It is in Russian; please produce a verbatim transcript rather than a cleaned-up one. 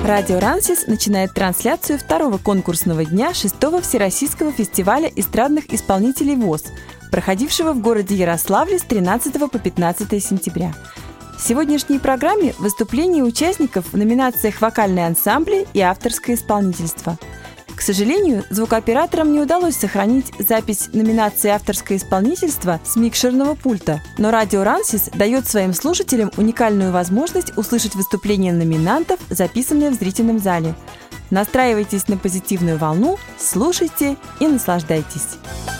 Радио Рансис начинает трансляцию второго конкурсного дня шестого Всероссийского фестиваля эстрадных исполнителей ВОС, проходившего в городе Ярославле с тринадцатого по пятнадцатое сентября. В сегодняшней программе выступления участников в номинациях «Вокальные ансамбли» и «Авторское исполнительство». К сожалению, звукооператорам не удалось сохранить запись номинации «Авторское исполнительство» с микшерного пульта, но Радио Рансис дает своим слушателям уникальную возможность услышать выступления номинантов, записанные в зрительном зале. Настраивайтесь на позитивную волну, слушайте и наслаждайтесь.